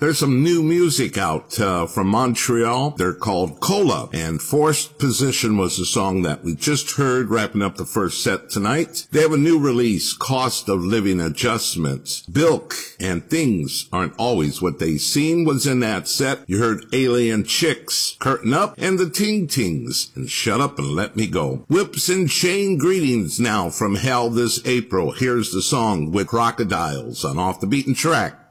There's some new music out from Montreal. They're called Cola, and Forced Position was the song that we just heard, wrapping up the first set tonight. They have a new release, Cost of Living Adjustments. Bilk and Things Aren't Always What They Seem was in that set. You heard Alien Chicks, Curtain Up, and the Ting Tings, and Shut Up and Let Me Go. Whips and Chain Greetings now from Hell this April. Here's the song with Crocodiles on Off the Beaten Track.